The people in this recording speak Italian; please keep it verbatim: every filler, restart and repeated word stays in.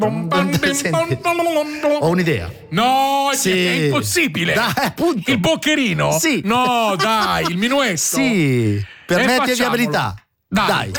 Senti, ho un'idea. No, Sì. è impossibile. Dai, appunto. Il boccherino? Sì. No, dai, il minuetto. Sì, per E me è facciamolo. piegabilità. Dai. Dai.